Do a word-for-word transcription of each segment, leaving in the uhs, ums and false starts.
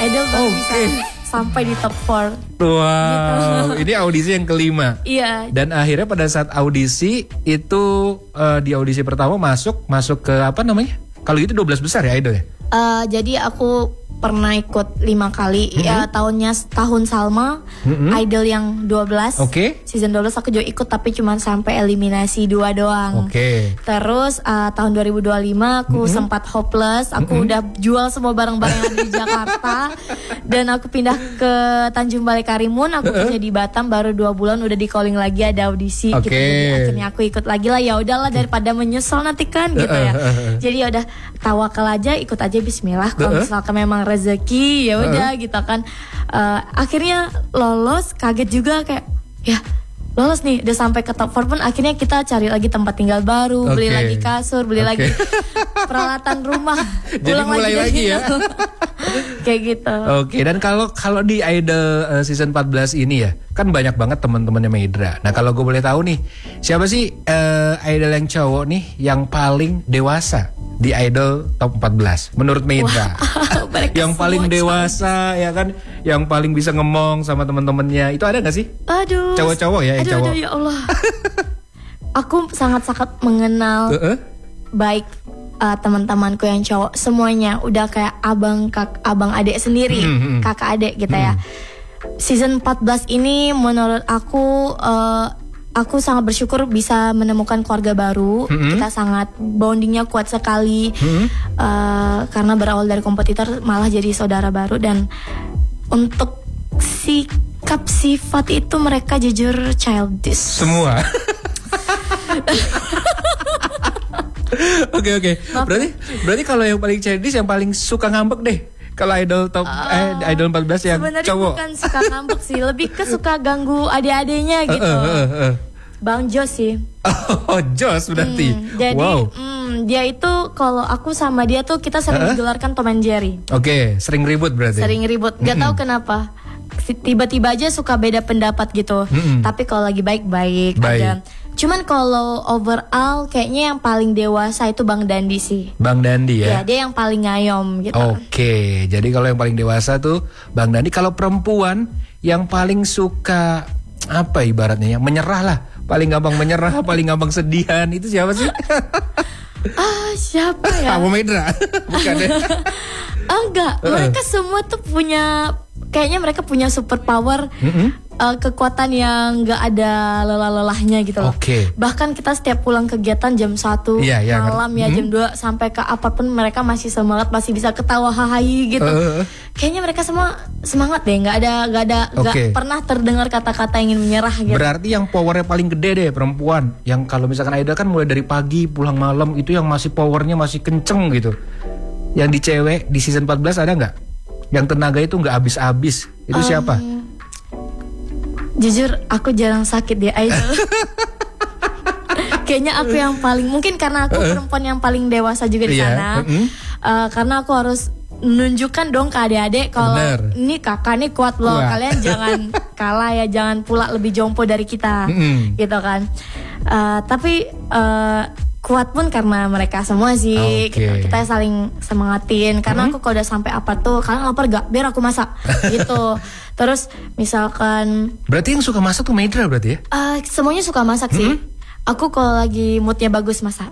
Idol baru okay. bisa sampai di top empat. Wow, gitu. Ini audisi yang kelima. Iya. Dan akhirnya pada saat audisi itu uh, di audisi pertama masuk masuk ke apa namanya? Kalau itu dua belas besar ya Idol ya? Uh, jadi aku pernah ikut lima kali. Mm-hmm. Ya tahunnya tahun Salma, mm-hmm. Idol yang dua belas. Oke. Okay. Season dua belas aku juga ikut tapi cuma sampai eliminasi dua doang. Oke. Okay. Terus uh, tahun dua ribu dua puluh lima aku mm-hmm. sempat hopeless. Aku mm-hmm. udah jual semua barang-barang yang ada di Jakarta dan aku pindah ke Tanjung Balai Karimun. Aku uh-uh. kerja di Batam baru dua bulan udah di calling lagi ada audisi. Oke. Okay. Gitu. Akhirnya aku ikut lagi lah. Ya udahlah daripada menyesal nanti kan gitu ya. Uh-uh. Jadi ya udah tawakal aja, ikut aja Bismillah. Kalau uh-uh. misalkan memang rezeki ya udah uh-huh. gitu kan. Uh, akhirnya lolos, kaget juga kayak ya lolos nih udah sampai ke top empat pun akhirnya kita cari lagi tempat tinggal baru, okay. beli lagi kasur, beli okay. lagi peralatan rumah. Jadi mulai lagi, lagi ya. Kayak gitu. Oke, okay, dan kalau kalau di Idol uh, season empat belas ini ya, kan banyak banget teman-temannya Maidra. Nah, kalau gue boleh tahu nih, siapa sih uh, idol yang cowok nih yang paling dewasa di Idol top empat belas menurut Maidra? Yang paling dewasa cowok. Ya kan, yang paling bisa ngomong sama teman-temannya. Itu ada gak sih? Aduh. Cowok-cowok ya, yang aduh, cowok. Aduh, ya Allah. Aku sangat-sangat mengenal uh-uh. baik uh, teman-temanku yang cowok. Semuanya udah kayak abang kak abang adik sendiri, mm-hmm. kakak adik gitu mm-hmm. ya. Season empat belas ini menurut aku uh, aku sangat bersyukur bisa menemukan keluarga baru. Mm-hmm. Kita sangat bondingnya kuat sekali. Mm-hmm. uh, karena berawal dari kompetitor malah jadi saudara baru. Dan untuk sikap sifat itu mereka jujur childish semua. Oke oke. Berarti berarti kalau yang paling childish yang paling suka ngambek deh. Kalau idol top uh, eh idol empat belas yang sebenarnya cowok. Sebenarnya bukan suka ngambek sih, lebih ke suka ganggu adik-adiknya gitu. Uh, uh, uh, uh. Bang Jos sih. Oh, Jos berarti. Hmm, jadi wow. hmm, dia itu kalau aku sama dia tuh kita sering uh-uh. digelarkan Tom and Jerry. Oke, okay, sering ribut berarti. Sering ribut. Gak mm-hmm. tahu kenapa. Tiba-tiba aja suka beda pendapat gitu. Mm-hmm. Tapi kalau lagi baik-baik baik. aja. Cuman kalau overall kayaknya yang paling dewasa itu Bang Dandi sih. Bang Dandi ya? Ya, dia yang paling ngayom gitu. Oke, okay. Jadi kalau yang paling dewasa tuh Bang Dandi. Kalau perempuan yang paling suka apa ibaratnya ya, menyerah lah. Paling gampang menyerah, paling gampang sedihan. Itu siapa sih? Ah, siapa ya? Kamu Maidra? Bukan deh. Enggak, mereka semua tuh punya, kayaknya mereka punya super power. Mm-hmm. Uh, kekuatan yang gak ada lelah-lelahnya gitu loh. Okay. Bahkan kita setiap pulang kegiatan jam satu yeah, yeah, malam ya, hmm. jam dua sampai ke apapun mereka masih semangat, masih bisa ketawa hahahi gitu. Uh. Kayaknya mereka semua semangat deh, gak ada gak ada okay. gak pernah terdengar kata-kata ingin menyerah gitu. Berarti yang powernya paling gede deh perempuan. Yang kalau misalkan idol kan mulai dari pagi pulang malam itu yang masih powernya masih kenceng gitu. Yang di cewek di season empat belas ada gak? Yang tenaga itu gak habis-habis. Itu um, siapa? Jujur aku jarang sakit di idol. Kayaknya aku yang paling, mungkin karena aku perempuan yang paling dewasa juga di sana. Yeah. Mm-hmm. uh, Karena aku harus menunjukkan dong ke adik-adik kalau ini kakak nih kuat loh. Wah. Kalian jangan kalah ya, jangan pula lebih jompo dari kita. Mm-hmm. Gitu kan. uh, Tapi uh, kuat pun karena mereka semua sih. Okay. Kita saling semangatin. Karena mm-hmm. aku kalau udah sampai apa tuh, kalian lapar gak? Biar aku masak. Gitu. Terus misalkan, berarti yang suka masak tuh Maidra berarti ya? Uh, semuanya suka masak sih. Mm-hmm. Aku kalau lagi moodnya bagus masak.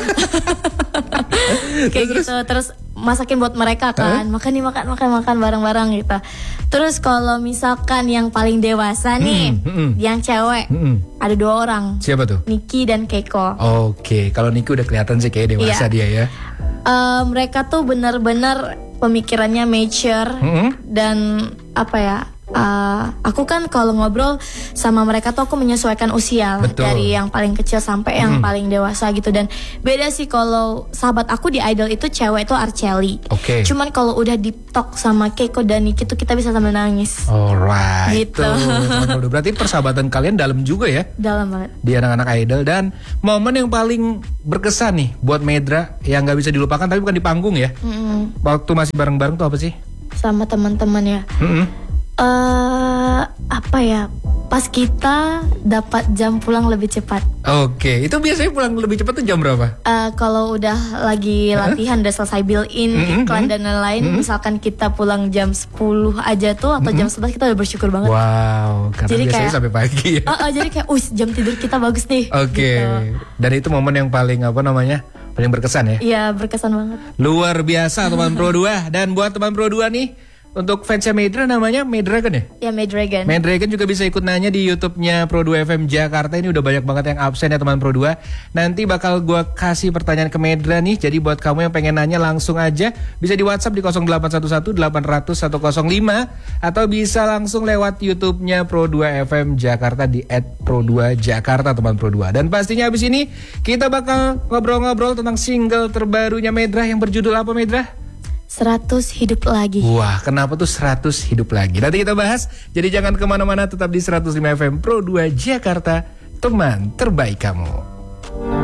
Kayak terus, gitu. Terus masakin buat mereka kan. Huh? Makan nih, makan, makan, makan bareng-bareng gitu. Terus kalau misalkan yang paling dewasa nih, mm, mm, yang cewek, mm, ada dua orang. Siapa tuh? Niki dan Keiko. Oke, okay. Kalau Niki udah kelihatan sih kayak dewasa yeah. dia ya. Uh, mereka tuh benar-benar pemikirannya mature mm-hmm. dan apa ya? Uh, aku kan kalau ngobrol sama mereka tuh aku menyesuaikan usia lah, dari yang paling kecil sampai yang hmm. paling dewasa gitu. Dan beda sih kalau sahabat aku di idol itu cewek itu Arceli. Okay. Cuman kalau udah di talk sama Keiko dan Niki tuh kita bisa sambil nangis. Alright. Gitu. Tuh, berarti persahabatan kalian dalam juga ya? Dalam banget. Di anak-anak idol. Dan momen yang paling berkesan nih buat Maidra yang nggak bisa dilupakan tapi bukan di panggung ya? Mm-hmm. Waktu masih bareng-bareng tuh apa sih? Sama teman-teman ya. Mm-hmm. Uh, apa ya? Pas kita dapat jam pulang lebih cepat. Oke, itu biasanya pulang lebih cepat tuh jam berapa? Uh, kalau udah lagi latihan, udah selesai build-in, mm-hmm, iklan dan lain-lain, mm-hmm, misalkan kita pulang jam sepuluh aja tuh atau mm-hmm, jam sebelas, kita udah bersyukur banget. Wow, karena jadi biasanya kayak, sampai pagi ya. Uh, uh, jadi kayak, us jam tidur kita bagus nih. Oke, gitu. Dan itu momen yang paling apa namanya? Paling berkesan ya? Iya, berkesan banget. Luar biasa teman Pro dua. Dan buat teman Pro dua nih, untuk fansnya May Dragon namanya May Dragon ya? Ya, May Dragon. May Dragon juga bisa ikut nanya di YouTube-nya Pro dua F M Jakarta. Ini udah banyak banget yang absen ya teman Pro dua. Nanti bakal gue kasih pertanyaan ke Medra nih. Jadi buat kamu yang pengen nanya langsung aja bisa di WhatsApp di nol delapan satu satu delapan nol nol satu nol lima atau bisa langsung lewat YouTube-nya Pro dua F M Jakarta di et pro dua jakarta teman Pro dua. Dan pastinya abis ini kita bakal ngobrol-ngobrol tentang single terbarunya Medra yang berjudul apa, Medra? seratus hidup lagi. Wah, kenapa tuh seratus hidup lagi? Nanti kita bahas. Jadi jangan kemana-mana, tetap di seratus lima F M Pro dua Jakarta, teman terbaik kamu.